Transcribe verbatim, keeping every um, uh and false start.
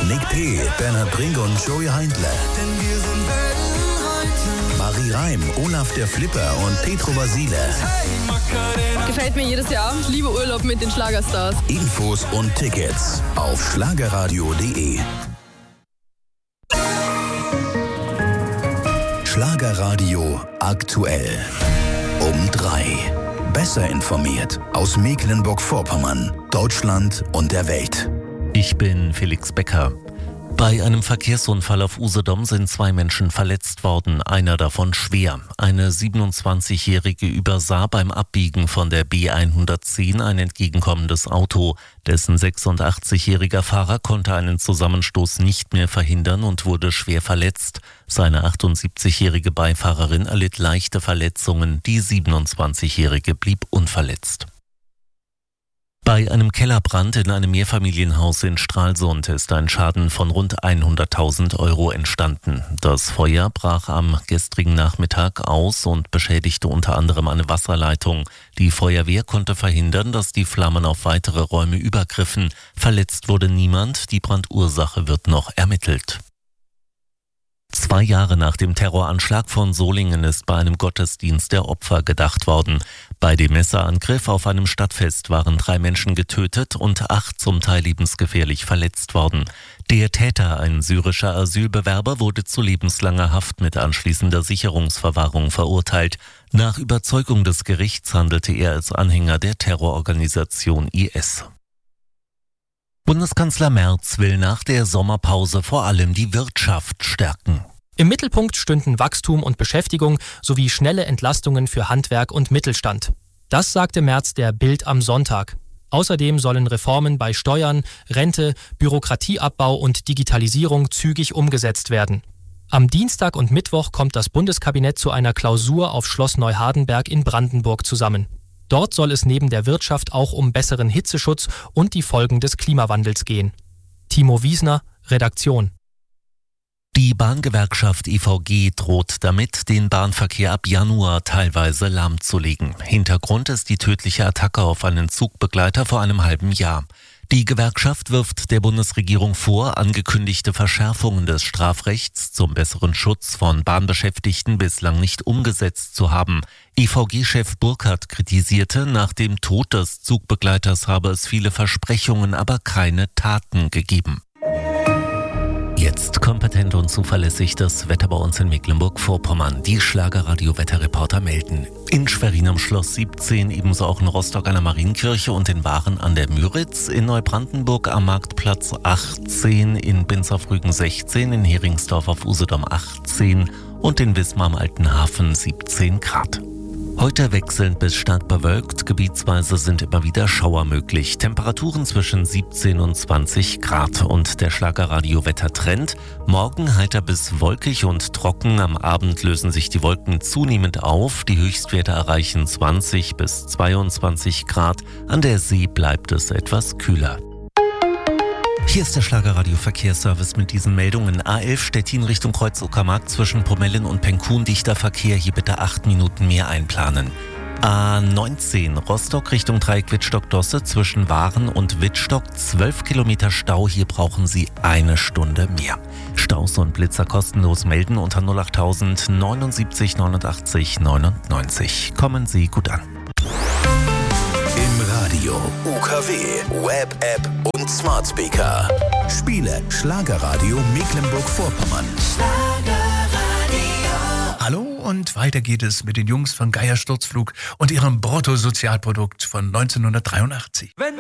Nick P., Bernhard Brink und Joey Heindler. Marie Reim, Olaf der Flipper und Petro Basile. Gefällt mir jedes Jahr. Ich liebe Urlaub mit den Schlagerstars. Infos und Tickets auf schlagerradio punkt de. Schlagerradio aktuell. Um drei. Besser informiert aus Mecklenburg-Vorpommern, Deutschland und der Welt. Ich bin Felix Becker. Bei einem Verkehrsunfall auf Usedom sind zwei Menschen verletzt worden, einer davon schwer. Eine siebenundzwanzigjährige übersah beim Abbiegen von der B hundertzehn ein entgegenkommendes Auto. Dessen sechsundachtzigjähriger Fahrer konnte einen Zusammenstoß nicht mehr verhindern und wurde schwer verletzt. Seine achtundsiebzigjährige Beifahrerin erlitt leichte Verletzungen, die siebenundzwanzigjährige blieb unverletzt. Bei einem Kellerbrand in einem Mehrfamilienhaus in Stralsund ist ein Schaden von rund hunderttausend Euro entstanden. Das Feuer brach am gestrigen Nachmittag aus und beschädigte unter anderem eine Wasserleitung. Die Feuerwehr konnte verhindern, dass die Flammen auf weitere Räume übergriffen. Verletzt wurde niemand, die Brandursache wird noch ermittelt. Zwei Jahre nach dem Terroranschlag von Solingen ist bei einem Gottesdienst der Opfer gedacht worden. Bei dem Messerangriff auf einem Stadtfest waren drei Menschen getötet und acht zum Teil lebensgefährlich verletzt worden. Der Täter, ein syrischer Asylbewerber, wurde zu lebenslanger Haft mit anschließender Sicherungsverwahrung verurteilt. Nach Überzeugung des Gerichts handelte er als Anhänger der Terrororganisation I S. Bundeskanzler Merz will nach der Sommerpause vor allem die Wirtschaft stärken. Im Mittelpunkt stünden Wachstum und Beschäftigung sowie schnelle Entlastungen für Handwerk und Mittelstand. Das sagte Merz der Bild am Sonntag. Außerdem sollen Reformen bei Steuern, Rente, Bürokratieabbau und Digitalisierung zügig umgesetzt werden. Am Dienstag und Mittwoch kommt das Bundeskabinett zu einer Klausur auf Schloss Neuhardenberg in Brandenburg zusammen. Dort soll es neben der Wirtschaft auch um besseren Hitzeschutz und die Folgen des Klimawandels gehen. Timo Wiesner, Redaktion. Die Bahngewerkschaft I V G droht damit, den Bahnverkehr ab Januar teilweise lahmzulegen. Hintergrund ist die tödliche Attacke auf einen Zugbegleiter vor einem halben Jahr. Die Gewerkschaft wirft der Bundesregierung vor, angekündigte Verschärfungen des Strafrechts zum besseren Schutz von Bahnbeschäftigten bislang nicht umgesetzt zu haben. I V G-Chef Burkhardt kritisierte, nach dem Tod des Zugbegleiters habe es viele Versprechungen, aber keine Taten gegeben. Jetzt kompetent und zuverlässig das Wetter bei uns in Mecklenburg-Vorpommern. Die Schlagerradio-Wetterreporter melden. In Schwerin am Schloss siebzehn, ebenso auch in Rostock an der Marienkirche und in Waren an der Müritz, in Neubrandenburg am Marktplatz achtzehn, in Binz auf Rügen sechzehn, in Heringsdorf auf Usedom achtzehn und in Wismar am Alten Hafen siebzehn Grad. Heute wechselnd bis stark bewölkt, gebietsweise sind immer wieder Schauer möglich. Temperaturen zwischen siebzehn und zwanzig Grad und der Schlagerradio-Wettertrend. Morgen heiter bis wolkig und trocken, am Abend lösen sich die Wolken zunehmend auf. Die Höchstwerte erreichen zwanzig bis zweiundzwanzig Grad, an der See bleibt es etwas kühler. Hier ist der Schlagerradio-Verkehrsservice mit diesen Meldungen. A elf Stettin Richtung Kreuz-Uckermark zwischen Pomellen und Penkun, dichter Verkehr, hier bitte acht Minuten mehr einplanen. A neunzehn Rostock Richtung Dreieck Wittstock-Dosse zwischen Waren und Wittstock, zwölf Kilometer Stau, hier brauchen Sie eine Stunde mehr. Staus und Blitzer kostenlos melden unter null achttausend neunundsiebzig neunundachtzig neunundneunzig. Kommen Sie gut an. Im Radio, U K W, Web-App und Smart Speaker. Spiele Schlagerradio Mecklenburg-Vorpommern. Hallo und weiter geht es mit den Jungs von Geier Sturzflug und ihrem Bruttosozialprodukt von neunzehnhundertdreiundachtzig. Wenn